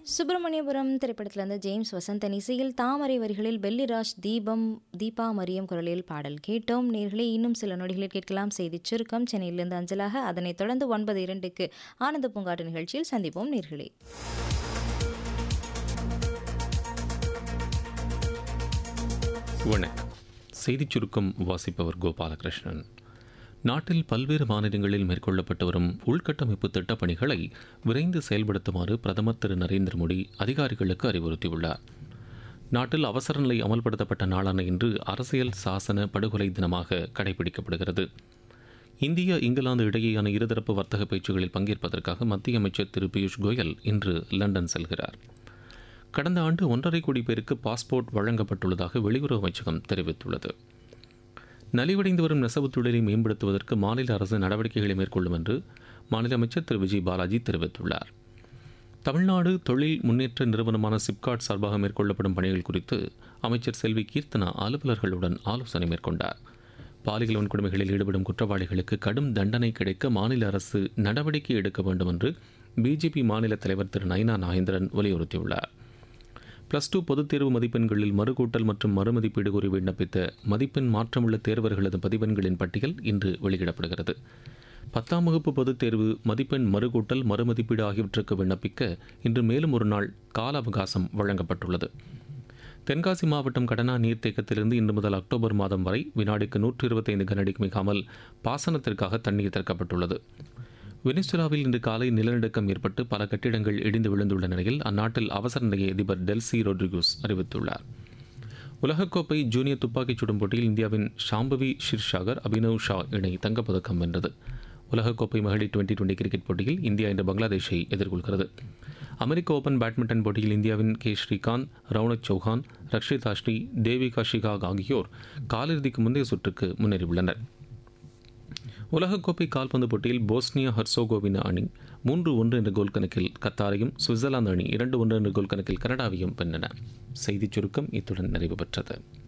சுப்பிரமணியபுரம் திரைப்படத்திலிருந்து ஜேம்ஸ் வசந்தன் இசையில் தாமரை வரிகளில் பெல்லிராஜ் தீபா மரியம் குரலில் பாடல் கேட்டோம். நேர்களே, இன்னும் சில நொடிகளில் கேட்கலாம் செய்திச் சுருக்கம் சென்னையிலிருந்து அஞ்சலாக. அதனைத் தொடர்ந்து 9:02க்கு ஆனந்த பூங்காட்டு நிகழ்ச்சியில் சந்திப்போம் நேர்களே. வணக்கம். செய்திச் சுருக்கம் வாசிப்பவர் கோபாலகிருஷ்ணன். நாட்டில் பல்வேறு மாநிலங்களில் மேற்கொள்ளப்பட்டு வரும் உள்கட்டமைப்பு திட்டப்பணிகளை விரைந்து செயல்படுத்துமாறு பிரதமர் திரு நரேந்திர மோடி அதிகாரிகளுக்கு அறிவுறுத்தியுள்ளார். நாட்டில் அவசர நிலை அமல்படுத்தப்பட்ட நாளான இன்று அரசியல் சாசன படுகொலை தினமாக கடைபிடிக்கப்படுகிறது. இந்தியா இங்கிலாந்து இடையேயான இருதரப்பு வர்த்தக பேச்சுகளில் பங்கேற்பதற்காக மத்திய அமைச்சர் திரு பியூஷ் கோயல் இன்று லண்டன் செல்கிறார். கடந்த ஆண்டு 1.5 கோடி பேருக்கு பாஸ்போர்ட் வழங்கப்பட்டுள்ளதாக வெளியுறவு அமைச்சகம் தெரிவித்துள்ளது. நலிவடைந்து வரும் நெசவுத் தொழிலை மேம்படுத்துவதற்கு மாநில அரசு நடவடிக்கைகளை மேற்கொள்ளும் என்று மாநில அமைச்சர் திரு விஜய் பாலாஜி தெரிவித்துள்ளார். தமிழ்நாடு தொழில் முன்னேற்ற நிறுவனமான சிப்காட் சார்பாக மேற்கொள்ளப்படும் பணிகள் குறித்து அமைச்சர் செல்வி கீர்த்தனா அலுவலர்களுடன் ஆலோசனை மேற்கொண்டார். பாலியல் வன்கொடுமைகளில் ஈடுபடும் குற்றவாளிகளுக்கு கடும் தண்டனை கிடைக்க மாநில அரசு நடவடிக்கை எடுக்க வேண்டும் என்று பிஜேபி மாநில தலைவர் திரு நயினா நாகேந்திரன் வலியுறுத்தியுள்ளார். +2 பொதுத் தேர்வு மதிப்பெண்களில் மறுகூட்டல் மற்றும் மறுமதிப்பீடு கோரி விண்ணப்பித்த மதிப்பெண் மாற்றமுள்ள தேர்வர்களது மதிப்பெண்களின் பட்டியல் இன்று வெளியிடப்படுகிறது. 10ஆம் வகுப்பு பொதுத் தேர்வு மதிப்பெண் மறுகூட்டல் மறுமதிப்பீடு ஆகியவற்றுக்கு விண்ணப்பிக்க இன்று மேலும் ஒரு நாள் கால அவகாசம் வழங்கப்பட்டுள்ளது. தென்காசி மாவட்டம் கடனா நீர்த்தேக்கத்திலிருந்து இன்று முதல் அக்டோபர் மாதம் வரை வினாடிக்கு 125 கனஅடிக்கு மிகாமல் பாசனத்திற்காக தண்ணீர் திறக்கப்பட்டுள்ளது. வெனிசுலாவில் இன்று காலை நிலநடுக்கம் ஏற்பட்டு பல கட்டிடங்கள் இடிந்து விழுந்துள்ள நிலையில் அந்நாட்டில் அவசர நிலையை அதிபர் டெல்சி ரோட்ரிகோஸ் அறிவித்துள்ளார். உலகக்கோப்பை ஜூனியர் துப்பாக்கிச் சுடும் போட்டியில் இந்தியாவின் ஷாம்பவி ஷிர்ஷாகர் அபினவ் ஷா இணை தங்கப்பதக்கம் வென்றது. உலகக்கோப்பை மகளிர் 2020 கிரிக்கெட் போட்டியில் இந்தியா இன்று பங்களாதேஷை எதிர்கொள்கிறது. அமெரிக்க ஓபன் பேட்மிண்டன் போட்டியில் இந்தியாவின் கே ஸ்ரீகாந்த், ரவுனக் சௌஹான், ரக்ஷிதா ஸ்ரீ, தேவிகா ஷிகாக் ஆகியோர் காலிறுதிக்கு முந்தைய சுற்றுக்கு முன்னேறியுள்ளனர். உலகக்கோப்பை கால்பந்து போட்டியில் போஸ்னியா ஹெர்சோகோவினா அணி 3-1 என்ற கோல் கணக்கில் கத்தாரையும், சுவிட்சர்லாந்து அணி 2-1 என்ற கோல் கணக்கில் கனடாவையும் வென்றன. செய்திச் சுருக்கம் இத்துடன் நிறைவு பெற்றது.